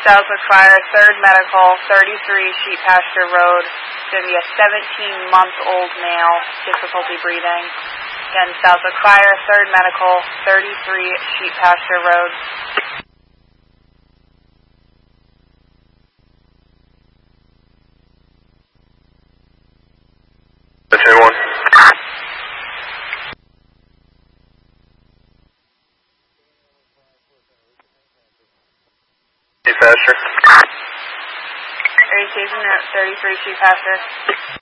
Southwick Fire, 3rd Medical, 33 Sheep Pasture Road. It's going to be a 17-month-old male, difficulty breathing. Again, Southwick Fire, 3rd Medical, 33 Sheep Pasture Road. Sheep Pasture. Are you chasing at 33 Sheep Pasture?